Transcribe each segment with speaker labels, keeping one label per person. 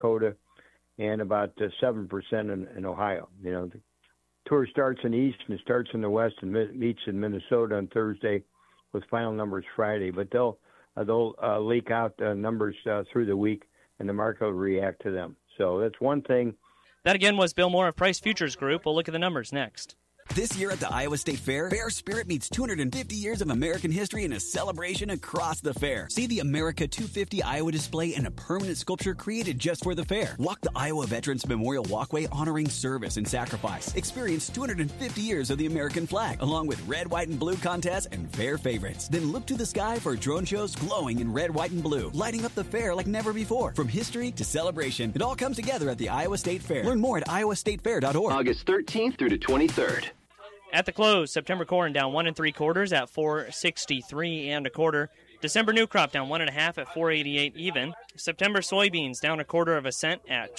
Speaker 1: Dakota, and about 7% in Ohio. The tour starts in the east and starts in the west and meets in Minnesota on Thursday with final numbers Friday. But they'll leak out numbers through the week, and the market will react to them. So that's one thing.
Speaker 2: That again was Bill Moore of Price Futures Group. We'll look at the numbers next.
Speaker 3: This year at the Iowa State Fair, Fair Spirit meets 250 years of American history in a celebration across the fair. See the America 250 Iowa display and a permanent sculpture created just for the fair. Walk the Iowa Veterans Memorial Walkway honoring service and sacrifice. Experience 250 years of the American flag, along with red, white, and blue contests and fair favorites. Then look to the sky for drone shows glowing in red, white, and blue, lighting up the fair like never before. From history to celebration, it all comes together at the Iowa State Fair. Learn more at iowastatefair.org.
Speaker 4: August 13th through the 23rd.
Speaker 2: At the close, September corn down 1 3/4 at $4.63 1/4. December new crop down 1 1/2 at $4.88 even. September soybeans down 1/4 cent at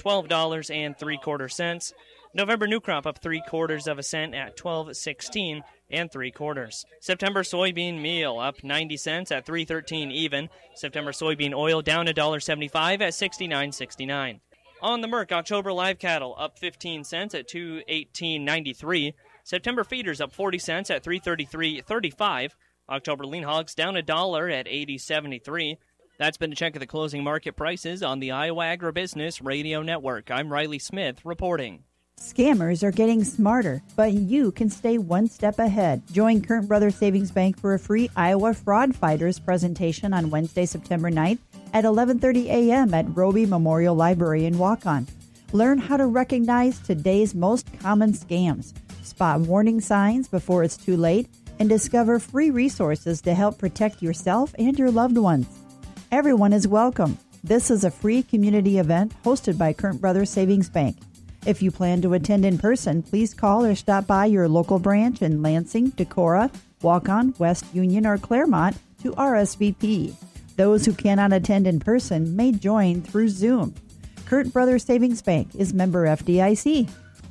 Speaker 2: $12.75. November new crop up 3/4 cent at $12.16 3/4. September soybean meal up 90 cents at $3.13 even. September soybean oil down $1.75 at $69.69. On the Merc, October live cattle up 15 cents at $218.93. September feeders up 40 cents at $333.35. October lean hogs down $1 at $80.73. That's been a check of the closing market prices on the Iowa Agribusiness Radio Network. I'm Riley Smith reporting.
Speaker 5: Scammers are getting smarter, but you can stay one step ahead. Join Current Brothers Savings Bank for a free Iowa Fraud Fighters presentation on Wednesday, September 9th at 11:30 a.m. at Roby Memorial Library in Waukon. Learn how to recognize today's most common scams, spot warning signs before it's too late, and discover free resources to help protect yourself and your loved ones. Everyone is welcome. This is a free community event hosted by Current Brothers Savings Bank. If you plan to attend in person, please call or stop by your local branch in Lansing, Decorah, Waukon, West Union, or Claremont to RSVP. Those who cannot attend in person may join through Zoom. Current Brothers Savings Bank is member FDIC.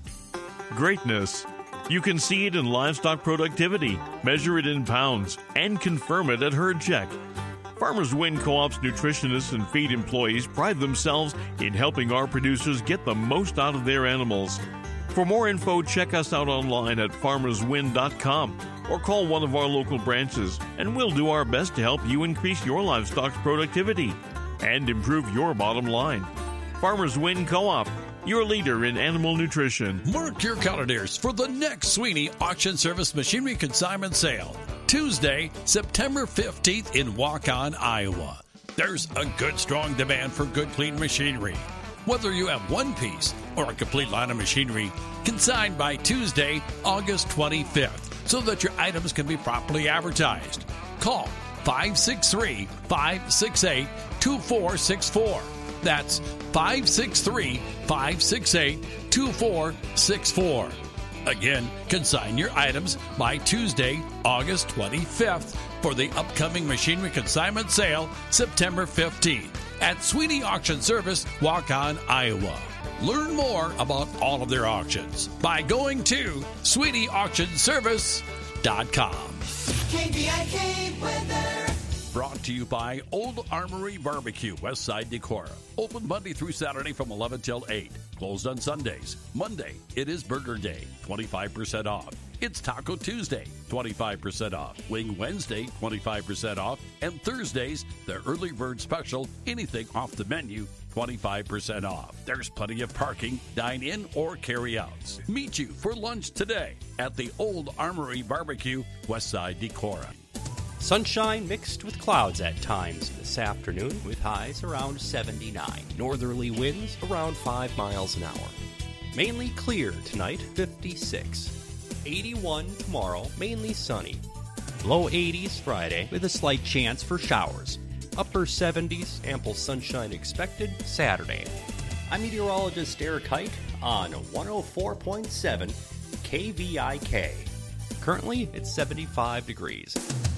Speaker 6: Greatness. You can see it in livestock productivity, measure it in pounds, and confirm it at Herd Check. Farmers Win Co-op's nutritionists and feed employees pride themselves in helping our producers get the most out of their animals. For more info, check us out online at farmerswin.com or call one of our local branches, and we'll do our best to help you increase your livestock's productivity and improve your bottom line. Farmers Win Co-op, your leader in animal nutrition.
Speaker 7: Mark your calendars for the next Sweeney Auction Service Machinery Consignment Sale, Tuesday, September 15th in Waukon, Iowa. There's a good, strong demand for good, clean machinery. Whether you have one piece or a complete line of machinery, consigned by Tuesday, August 25th, so that your items can be properly advertised. Call 563-568-2464. That's 563-568-2464. Again, consign your items by Tuesday, August 25th for the upcoming machinery consignment sale, September 15th at Sweeney Auction Service, Waukon, Iowa. Learn more about all of their auctions by going to SweeneyAuctionService.com.
Speaker 8: KVIK weather.
Speaker 7: Brought to you by Old Armory Barbecue, Westside Decorah. Open Monday through Saturday from 11 till 8. Closed on Sundays. Monday, it is Burger Day, 25% off. It's Taco Tuesday, 25% off. Wing Wednesday, 25% off. And Thursdays, the early bird special, anything off the menu, 25% off. There's plenty of parking, dine-in, or carry-outs. Meet you for lunch today at the Old Armory Barbecue, Westside Decorah.
Speaker 9: Sunshine mixed with clouds at times this afternoon with highs around 79. Northerly winds around 5 miles an hour. Mainly clear tonight, 56. 81 tomorrow, mainly sunny. Low 80s Friday with a slight chance for showers. Upper 70s, ample sunshine expected Saturday. I'm meteorologist Eric Hike on 104.7 KVIK. Currently, it's 75 degrees.